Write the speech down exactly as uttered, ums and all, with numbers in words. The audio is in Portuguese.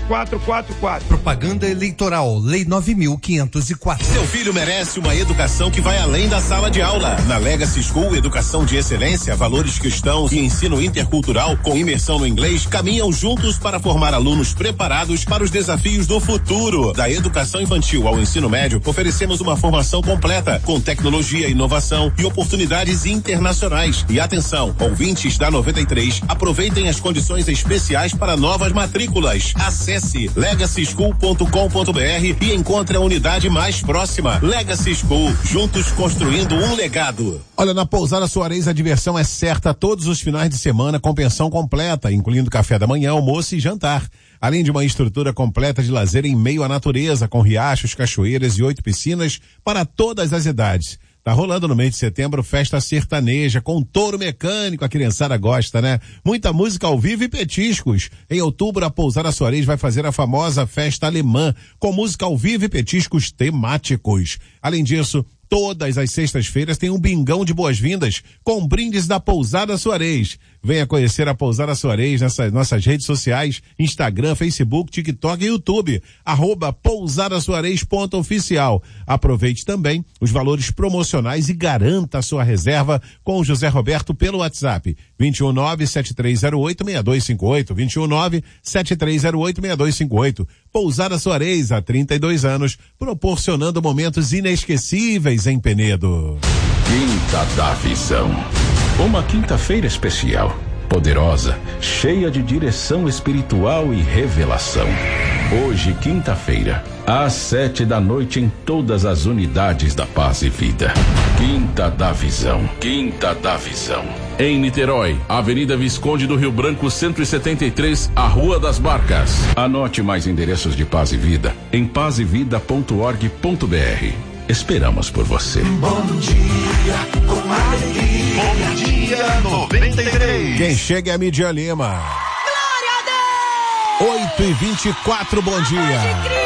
quatro quatro quatro. Propaganda eleitoral, Lei nove mil quinhentos e quatro. Seu filho merece uma educação que vai além da sala de aula. Na Legacy School, educação de excelência, valores cristãos e ensino intercultural com imersão no inglês caminham juntos para formar alunos preparados para os desafios do futuro. Da educação infantil ao ensino médio, oferecemos uma formação completa com tecnologia, inovação e oportunidades internacionais. E atenção, ouvintes da noventa e três, aproveitem as condições especiais para novas matrículas. Acesse legacy school ponto com ponto br e encontre a unidade mais próxima. Legacy School, juntos construindo um legado. Olha, na Pousada Soares a diversão é certa todos os finais de semana com pensão completa, incluindo café da manhã, almoço e jantar. Além de uma estrutura completa de lazer em meio à natureza, com riachos, cachoeiras e oito piscinas para todas as idades. Tá rolando no mês de setembro festa sertaneja com touro mecânico, a criançada gosta, né? Muita música ao vivo e petiscos. Em outubro, a Pousada Soares vai fazer a famosa festa alemã, com música ao vivo e petiscos temáticos. Além disso, todas as sextas-feiras tem um bingão de boas-vindas com brindes da Pousada Soares. Venha conhecer a Pousada Soares nessas nossas redes sociais, Instagram, Facebook, TikTok e YouTube, arroba pousada soares ponto oficial. Aproveite também os valores promocionais e garanta a sua reserva com o José Roberto pelo WhatsApp, vinte e um nove, sete três zero oito, seis dois cinco oito, vinte e um nove, sete três zero oito, seis dois cinco oito. Pousada Soares, há trinta e dois anos, proporcionando momentos inesquecíveis em Penedo. Quinta da Visão. Uma quinta-feira especial, poderosa, cheia de direção espiritual e revelação. Hoje, quinta-feira, às sete da noite em todas as unidades da Paz e Vida. Quinta da Visão. Quinta da Visão. Em Niterói, Avenida Visconde do Rio Branco, cento e setenta e três, a Rua das Barcas. Anote mais endereços de Paz e Vida em paz e vida ponto org ponto br. Esperamos por você. Bom dia, com alegria. Bom dia, noventa e três. Quem chega é a Midia Lima. Glória a Deus! oito e vinte e quatro, bom dia.